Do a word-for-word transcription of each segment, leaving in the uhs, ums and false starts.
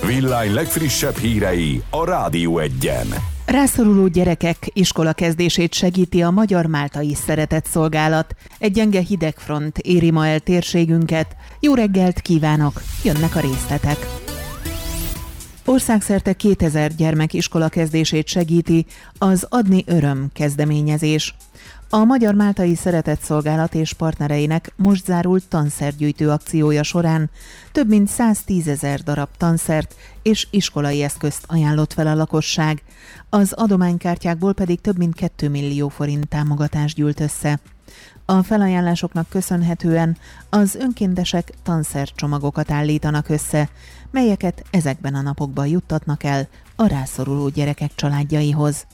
Villány legfrissebb hírei a Rádió Egyen. Rászoruló gyerekek iskolakezdését segíti a Magyar-Máltai Szeretetszolgálat. Egy gyenge hidegfront éri ma el térségünket. Jó reggelt kívánok! Jönnek a részletek. Országszerte kétezer gyermek iskolakezdését segíti az Adni Öröm kezdeményezés. A Magyar-Máltai Szeretetszolgálat és partnereinek most zárult tanszergyűjtő akciója során több mint száztízezer darab tanszert és iskolai eszközt ajánlott fel a lakosság. Az adománykártyákból pedig több mint két millió forint támogatást gyűlt össze. A felajánlásoknak köszönhetően az önkéntesek tanszercsomagokat állítanak össze, melyeket ezekben a napokban juttatnak el a rászoruló gyerekek családjaihoz.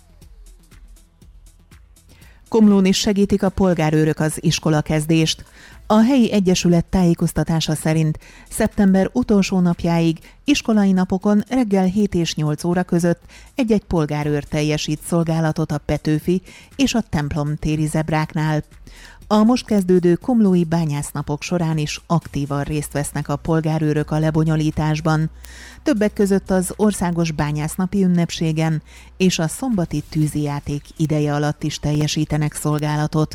Komlón is segítik a polgárőrök az iskolakezdést. A helyi egyesület tájékoztatása szerint szeptember utolsó napjáig iskolai napokon reggel hét és nyolc óra között egy-egy polgárőr teljesít szolgálatot a Petőfi és a templom téri zebráknál. A most kezdődő komlói bányásznapok során is aktívan részt vesznek a polgárőrök a lebonyolításban. Többek között az országos bányásznapi ünnepségen és a szombati tűzijáték ideje alatt is teljesítenek szolgálatot.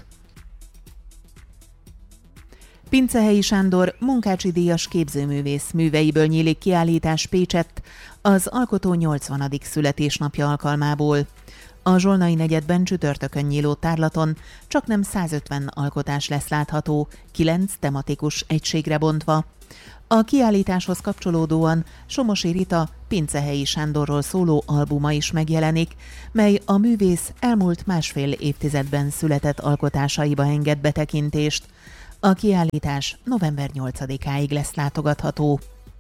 Pincehelyi Sándor munkácsi díjas képzőművész műveiből nyílik kiállítás Pécsett az alkotó nyolcvanadik születésnapja alkalmából. A Zsolnai negyedben csütörtökön nyíló tárlaton csaknem százötven alkotás lesz látható, kilenc tematikus egységre bontva. A kiállításhoz kapcsolódóan Somosi Rita Pincehelyi Sándorról szóló albuma is megjelenik, mely a művész elmúlt másfél évtizedben született alkotásaiba enged betekintést. A kiállítás november nyolcadikáig lesz látogatható.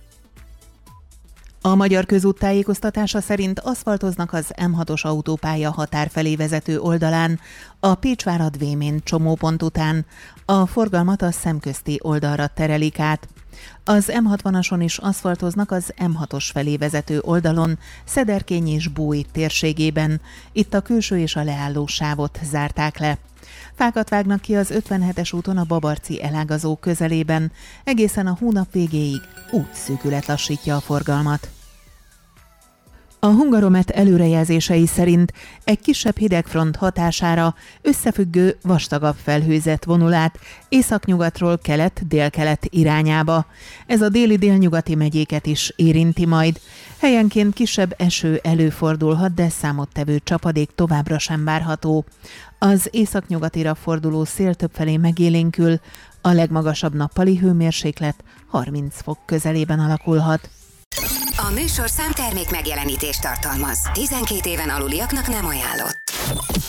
A Magyar Közút tájékoztatása szerint aszfaltoznak az M hatos autópálya határ felé vezető oldalán, a Pécsvárad-Vémén csomópont után. A forgalmat a szemközti oldalra terelik át. Az M hatvanason is aszfaltoznak az M hatos felé vezető oldalon, Szederkény és Búj térségében. Itt a külső és a leálló sávot zárták le. Fákat vágnak ki az ötvenhetes úton a Babarci elágazó közelében, egészen a hónap végéig útszűkület lassítja a forgalmat. A Hungaromet előrejelzései szerint egy kisebb hidegfront hatására összefüggő vastagabb felhőzet vonul át északnyugatról kelet-délkelet irányába. Ez a déli-délnyugati megyéket is érinti majd. Helyenként kisebb eső előfordulhat, de számottevő csapadék továbbra sem várható. Az északnyugatira forduló szél többfelé megélénkül, a legmagasabb nappali hőmérséklet harminc fok közelében alakulhat. A műsorszám termék megjelenítést tartalmaz. tizenkét éven aluliaknak nem ajánlott.